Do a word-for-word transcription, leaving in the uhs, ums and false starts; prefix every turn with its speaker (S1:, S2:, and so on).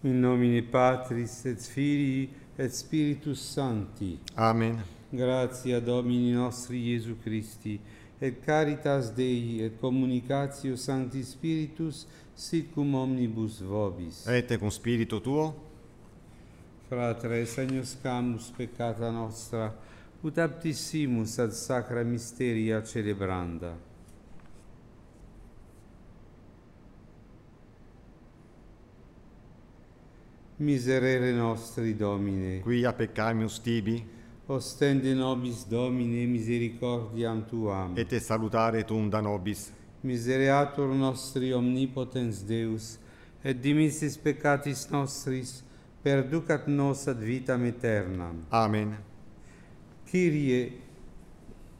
S1: In nomine Patris et Filii et Spiritus Sancti.
S2: Amen.
S1: Gratia Domini nostri Iesu Christi, et caritas Dei et communicatio Sancti Spiritus sit cum omnibus vobis.
S2: Et cum spiritu tuo,
S1: Fratres, agnoscamus peccata nostra, ut aptissimus ad sacra mysteria celebranda. Miserere nostri, Domine,
S2: quia peccamus tibi,
S1: ostende nobis Domine misericordiam Tuam.
S2: et salutare tuum da nobis.
S1: Misereatur nostri omnipotens Deus, et dimissis peccatis nostris, perducat nos ad vitam aeternam.
S2: Amen.
S1: Kyrie